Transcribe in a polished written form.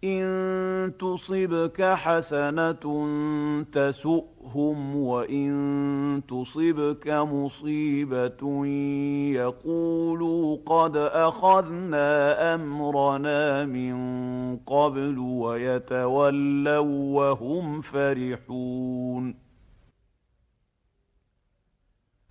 إن تصبك حسنة تسؤهم وإن تصبك مصيبة يقولوا قد أخذنا أمرنا من قبل ويتولوا وهم فرحون